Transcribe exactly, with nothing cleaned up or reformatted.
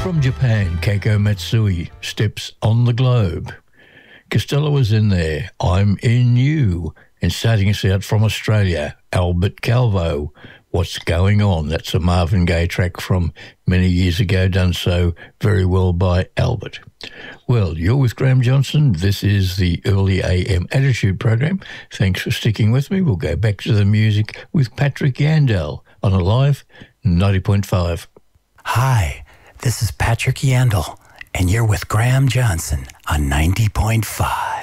From Japan, Keiko Matsui, Steps on the Globe. Costello was in there, I'm in You. And starting us out from Australia, Albert Calvo, What's Going On? That's a Marvin Gaye track from many years ago, done so very well by Albert. Well, you're with Graham Johnson. This is the Early A M Attitude program. Thanks for sticking with me. We'll go back to the music with Patrick Yandel on Alive ninety point five. Hi, this is Patrick Yandel, and you're with Graham Johnson on ninety point five.